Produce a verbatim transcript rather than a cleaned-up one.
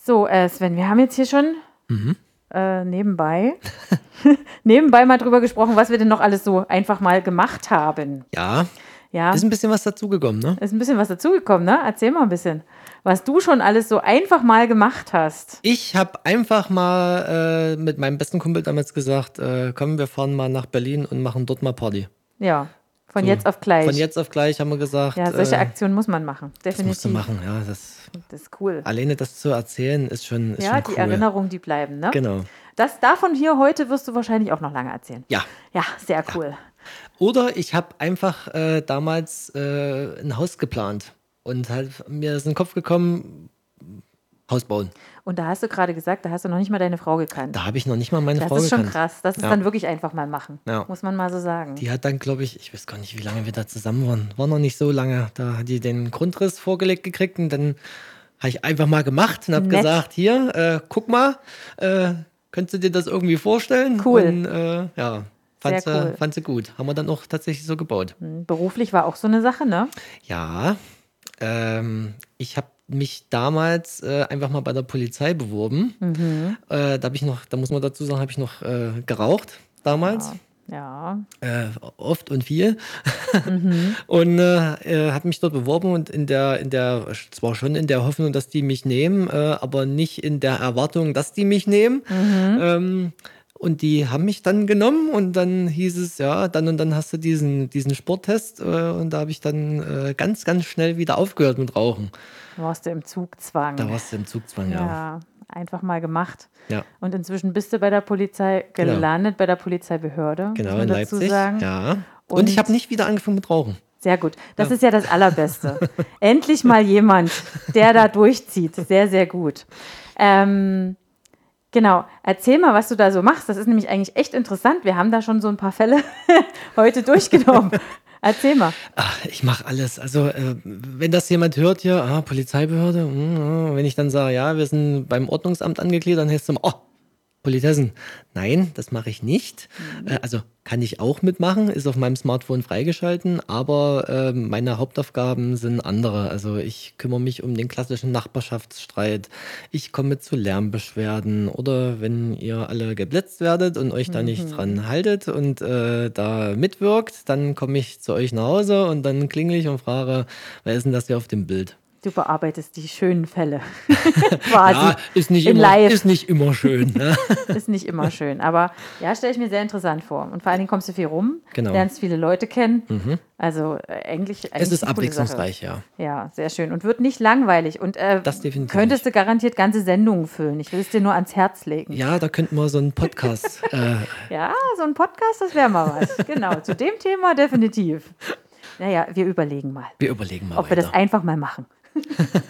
So, äh, Sven, wir haben jetzt hier schon Mhm. äh, nebenbei, nebenbei mal drüber gesprochen, was wir denn noch alles so einfach mal gemacht haben. Ja, Ja, ist ein bisschen was dazugekommen, ne? ist ein bisschen was dazugekommen, ne? Erzähl mal ein bisschen, was du schon alles so einfach mal gemacht hast. Ich habe einfach mal äh, mit meinem besten Kumpel damals gesagt, äh, komm, wir fahren mal nach Berlin und machen dort mal Party. Ja, von So, jetzt auf gleich. Von jetzt auf gleich haben wir gesagt, Ja, solche äh, Aktionen muss man machen, das musst du definitiv. machen. Ja, das, Das ist cool. alleine das zu erzählen ist schon, ist Ja, schon die cool. Erinnerungen, die bleiben, ne? Genau. Das davon hier heute wirst du wahrscheinlich auch noch lange erzählen. Ja. Ja, sehr cool. Oder ich habe einfach äh, damals äh, ein Haus geplant und halt mir ist in den Kopf gekommen, Haus bauen. Und da hast du gerade gesagt, da hast du noch nicht mal deine Frau gekannt. Da habe ich noch nicht mal meine Das Frau ist schon gekannt. krass. Das ist Ja. dann wirklich einfach mal machen. Ja. Muss man mal so sagen. Die hat dann, glaube ich, ich weiß gar nicht, wie lange wir da zusammen waren. War noch nicht so lange. Da hat die den Grundriss vorgelegt gekriegt und dann habe ich einfach mal gemacht und habe Nett. gesagt, hier, äh, guck mal, äh, könntest du dir das irgendwie vorstellen? Cool. Und äh, ja, fand Sehr sie, cool. fand sie gut. Haben wir dann auch tatsächlich so gebaut. Hm, Beruflich war auch so eine Sache, ne? Ja, ähm, ich habe mich damals äh, einfach mal bei der Polizei beworben. Mhm. Äh, da habe ich noch, da muss man dazu sagen, habe ich noch äh, geraucht damals. Ja. Äh, oft und viel. Mhm. Und äh, äh, habe mich dort beworben und in der, in der, zwar schon in der Hoffnung, dass die mich nehmen, äh, aber nicht in der Erwartung, dass die mich nehmen. Mhm. Ähm, und die haben mich dann genommen und dann hieß es, ja, dann und dann hast du diesen, diesen Sporttest äh, und da habe ich dann äh, ganz, ganz schnell wieder aufgehört mit Rauchen. Da warst du im Zugzwang. Da warst du im Zugzwang, ja. Ja, einfach mal gemacht. Ja, Und inzwischen bist du bei der Polizei Genau. gelandet, bei der Polizeibehörde, genau, muss man in dazu Leipzig. sagen. Ja. Und, Und- ich habe nicht wieder angefangen mit Rauchen. Sehr gut. Das Ja. ist ja das Allerbeste. Endlich mal jemand, der da durchzieht. Sehr, sehr gut. Ähm, genau. Erzähl mal, was du da so machst. Das ist nämlich eigentlich echt interessant. Wir haben da schon so ein paar Fälle heute durchgenommen. Erzähl mal. Ach, ich mache alles. Also, äh, wenn das jemand hört hier, ah, Polizeibehörde, mm, mm, wenn ich dann sage, ja, wir sind beim Ordnungsamt angegliedert, dann heißt es immer, oh, Politessen. Nein, das mache ich nicht. Äh, also kann ich auch mitmachen, ist auf meinem Smartphone freigeschalten, aber äh, meine Hauptaufgaben sind andere. Also ich kümmere mich um den klassischen Nachbarschaftsstreit. Ich komme zu Lärmbeschwerden oder wenn ihr alle geblitzt werdet und euch da nicht dran haltet und äh, da mitwirkt, dann komme ich zu euch nach Hause und dann klingel ich und frage, wer ist denn das hier auf dem Bild? Du bearbeitest die schönen Fälle. Quasi. Ja, ist nicht, in immer, live. ist nicht immer schön. Ne? Ist nicht immer schön. Aber ja, stelle ich mir sehr interessant vor. Und vor allen Dingen kommst du viel rum, Genau. lernst viele Leute kennen. Also äh, eigentlich, eigentlich Es ist eine coole Sache. abwechslungsreich, ja. Ja, sehr schön. Und wird nicht langweilig. Und äh, Das definitiv könntest du garantiert ganze Sendungen füllen. Ich will es dir nur ans Herz legen. Ja, da könnten wir so einen Podcast. äh, Ja, so ein Podcast, das wäre mal was. Genau, zu dem Thema definitiv. Naja, wir überlegen mal, wir überlegen mal ob wir weiter. das einfach mal machen.